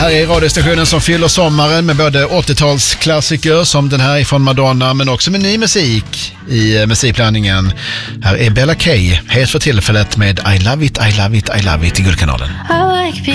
här är radiostationen som fyller sommaren med både 80-talsklassiker som den här från Madonna, men också med ny musik i musikblandningen. Här är Bella Kay, helt för tillfället med I Love It, I Love It, I Love It i Guldkanalen.